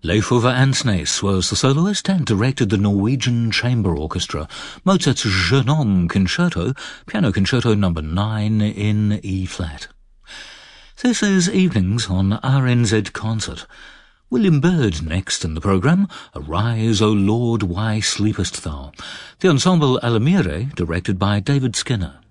Leif Ove Ansnes was the soloist and directed the Norwegian Chamber Orchestra, Mozart's Jeune Homme Concerto, Piano Concerto No. 9 in E-flat. This is Evenings on RNZ Concert. William Byrd next in the programme, Arise, O Lord, Why Sleepest Thou? The ensemble Alamire, directed by David Skinner.